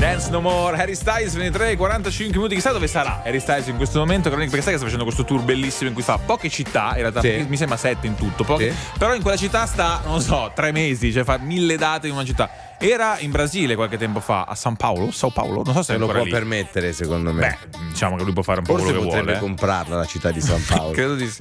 Dance No More, Harry Styles, 23:45 minuti. Chissà dove sarà Harry Styles in questo momento, perché sai che sta facendo questo tour bellissimo in cui fa poche città, in realtà mi sembra 7 in tutto, però in quella città sta, non so, 3 mesi, cioè fa 1000 date in una città. Era in Brasile qualche tempo fa, a Sao Paulo, non so se lo può lì permettere, secondo me. Beh, diciamo che lui può fare un po' Forse quello che potrebbe vuole. comprarla la città di San Paolo. Credo di sì.